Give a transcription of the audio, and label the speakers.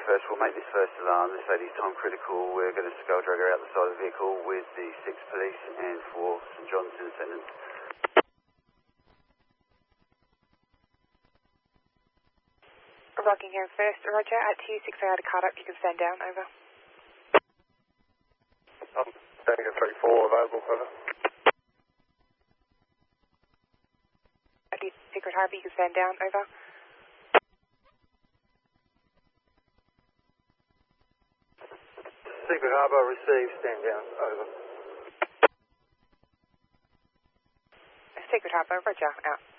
Speaker 1: first. We'll make this first alarm. This lady's time critical. We're going to skull drag her out the side of the vehicle with the 6 police and 4 St John's in attendance.
Speaker 2: Rockingham first, Roger. At 260 out of card up, you can stand down, over.
Speaker 3: Standing at 34, available, over.
Speaker 2: At Secret Harbour, you can stand down, over.
Speaker 3: Secret Harbour, received, stand down, over.
Speaker 2: Secret Harbour, Roger, out.